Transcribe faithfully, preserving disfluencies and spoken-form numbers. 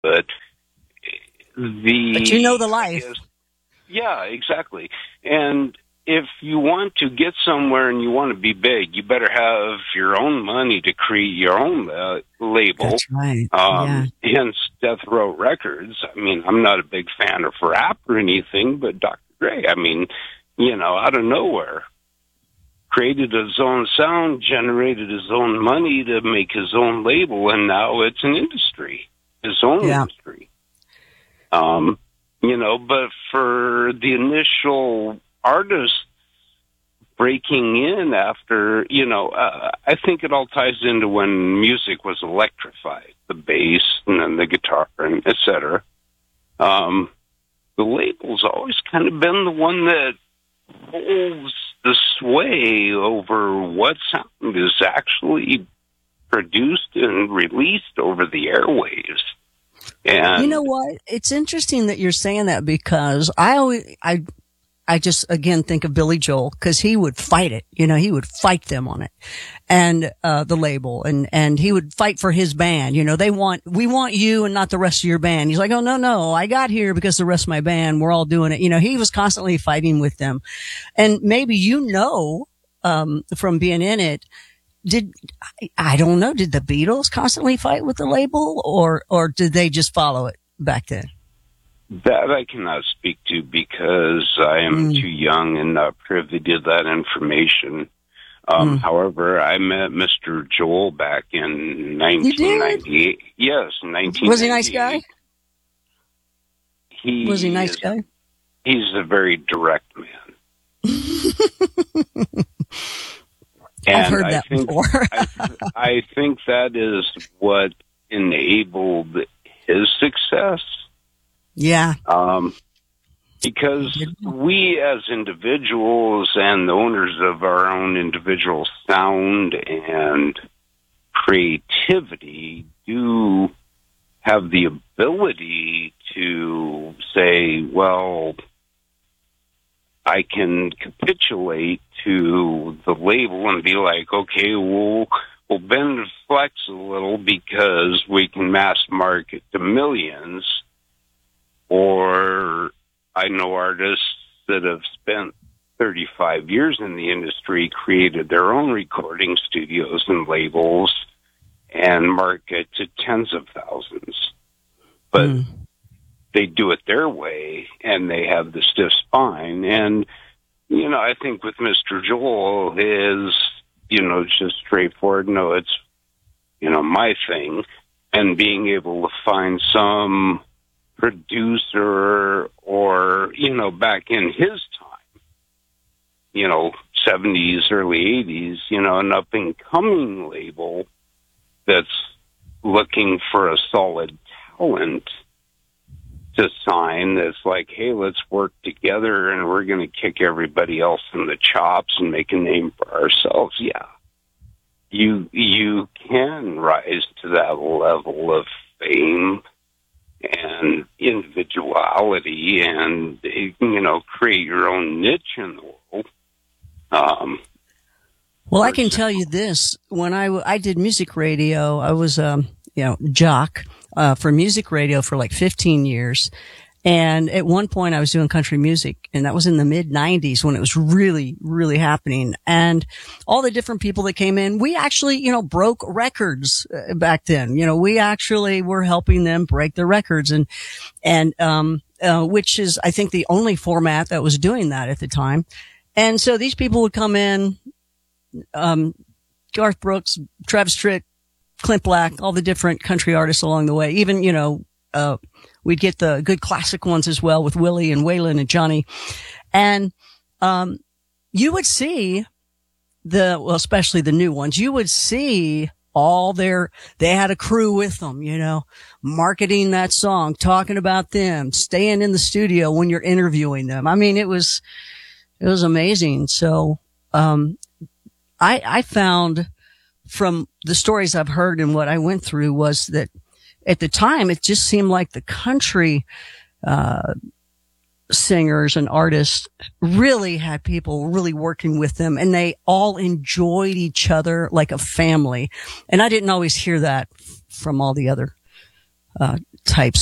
but the but you know the life. Guess, yeah, exactly. And if you want to get somewhere and you want to be big, you better have your own money to create your own uh, label. That's right. Um, yeah. Hence Death Row Records. I mean, I'm not a big fan of rap or anything, but Doctor Dre, I mean, you know, out of nowhere, created his own sound, generated his own money to make his own label, and now it's an industry, his own yeah. industry. Um, you know, but for the initial artists breaking in after, you know, uh, I think it all ties into when music was electrified, the bass and then the guitar and et cetera. Um, the label's always kind of been the one that holds the sway over what sound is actually produced and released over the airwaves. And you know what? It's interesting that you're saying that, because I always, I, I just again think of Billy Joel, because he would fight it. You know, he would fight them on it, and uh the label, and and he would fight for his band. You know, they want we want you and not the rest of your band. He's like, oh no no, I got here because the rest of my band, we're all doing it. You know, he was constantly fighting with them, and maybe you know um from being in it. Did, I don't know, did the Beatles constantly fight with the label, or, or did they just follow it back then? That I cannot speak to, because I am mm. too young and not privy to that information. Um, mm. However, I met Mister Joel back in nineteen ninety-eight. Yes, nineteen ninety-eight. Was he a nice guy? He Was he a nice is, guy? He's a very direct man. And I've heard I that think, before. I, I think that is what enabled his success. Yeah. Um, because we as individuals and the owners of our own individual sound and creativity do have the ability to say, well, I can capitulate to the label and be like, okay, we'll, we'll bend and flex a little because we can mass market to millions. Or I know artists that have spent thirty-five years in the industry, created their own recording studios and labels, and market to tens of thousands. But mm. they do it their way, and they have the stiff spine. And, you know, I think with Mister Joel is, you know, just straightforward, no, it's, you know, my thing. And being able to find some producer or, you know, back in his time, you know, seventies, early eighties, you know, an up-and-coming label that's looking for a solid talent to sign, that's like, hey, let's work together and we're going to kick everybody else in the chops and make a name for ourselves. Yeah. You, you can rise to that level of fame and individuality and, you know, create your own niche in the world. Um, well, I can tell you this. When I, I did music radio, I was, um, you know, jock, uh, for music radio for like fifteen years. And at one point I was doing country music, and that was in the mid nineties when it was really, really happening. And all the different people that came in, we actually, you know, broke records back then. You know, we actually were helping them break their records, and, and, um, uh, which is, I think, the only format that was doing that at the time. And so these people would come in, um, Garth Brooks, Travis Tritt, Clint Black, all the different country artists along the way. Even, you know, uh, we'd get the good classic ones as well with Willie and Waylon and Johnny. And, um, you would see the, well, especially the new ones, you would see all their, they had a crew with them, you know, marketing that song, talking about them, staying in the studio when you're interviewing them. I mean, it was, it was amazing. So, um, I, I found from the stories I've heard and what I went through was that at the time, it just seemed like the country, uh, singers and artists really had people really working with them, and they all enjoyed each other like a family. And I didn't always hear that from all the other, uh, types